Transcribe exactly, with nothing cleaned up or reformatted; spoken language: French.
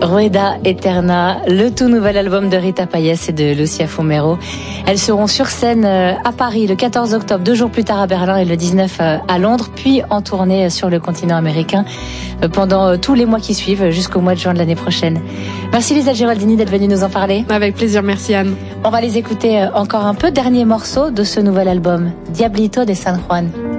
Rueda Eterna, le tout nouvel album de Rita Payés et de Lucia Fumero. Elles seront sur scène à Paris le quatorze octobre, deux jours plus tard à Berlin et le dix-neuf à Londres, puis en tournée sur le continent américain pendant tous les mois qui suivent jusqu'au mois de juin de l'année prochaine. Merci Lisa Giraldini d'être venue nous en parler. Avec plaisir, merci Anne. On va les écouter encore un peu. Dernier morceau de ce nouvel album, Diablito de San Juan.